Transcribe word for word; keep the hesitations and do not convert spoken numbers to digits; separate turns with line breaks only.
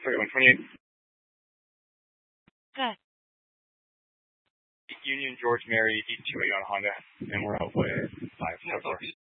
sorry, one twenty-eight.
Good.
Union George Mary eight two eight on Honda, and we're out with five four four.